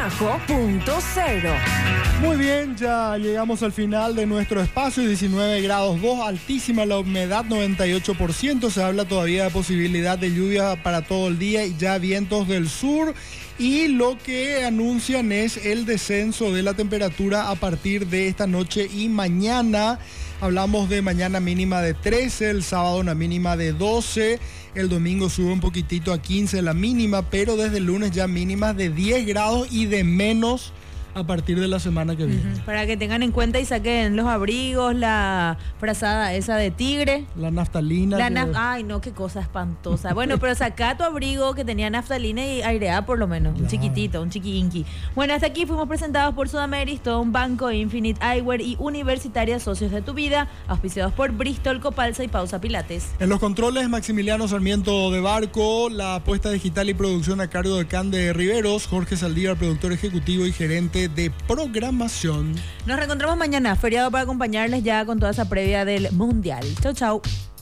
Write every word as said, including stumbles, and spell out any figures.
bajo punto cero. Muy bien, ya llegamos al final de nuestro espacio, diecinueve grados dos, altísima la humedad, noventa y ocho por ciento, se habla todavía de posibilidad de lluvia para todo el día y ya vientos del sur, y lo que anuncian es el descenso de la temperatura a partir de esta noche y mañana. Hablamos de mañana mínima de trece, el sábado una mínima de doce, el domingo sube un poquitito a quince la mínima, pero desde el lunes ya mínimas de diez grados y de menos a partir de la semana que viene. Uh-huh. Para que tengan en cuenta y saquen los abrigos, la frazada esa de tigre. La naftalina. La que... naf- Ay, no, qué cosa espantosa. Bueno, pero saca tu abrigo que tenía naftalina y airea por lo menos. Claro. Un chiquitito, un chiquiinqui. Bueno, hasta aquí fuimos presentados por Sudameristown, Banco Infinite Eyewear y Universitaria Socios de tu Vida, auspiciados por Bristol, Copalsa y Pausa Pilates. En los controles, Maximiliano Sarmiento de Barco, la apuesta digital y producción a cargo de Cande Riveros, Jorge Saldívar, productor ejecutivo y gerente de programación. Nos reencontramos mañana, feriado para acompañarles ya con toda esa previa del Mundial. Chau, chau.